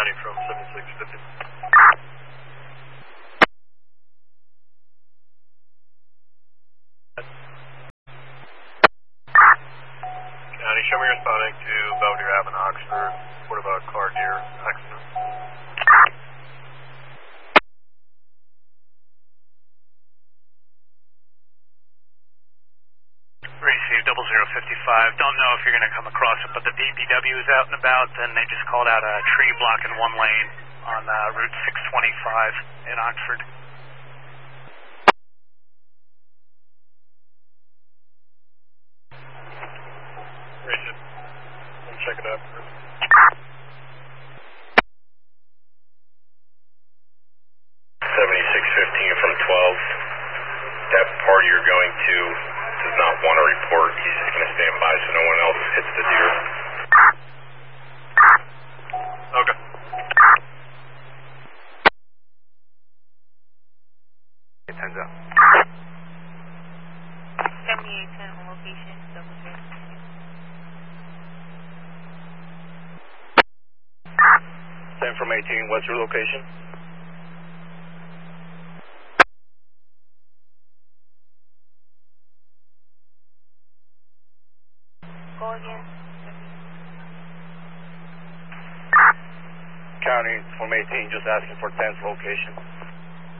County from 7650. County, show me responding to Belvedere Ave in Oxford. What about car deer accident? Receive 0055. Don't know if you're going to come across it, but the DPW is out and about, and they just called out a tree blocking one lane on Route 625 in Oxford. Receive. Let me check it out first. 7615 from 12. That party you're going to does not want to report. He's just going to stand by so no one else hits the deer. Okay. It turns out. 7810 on location, double check. 10 from 18, what's your location? Go again. County from 18, just asking for 10's location.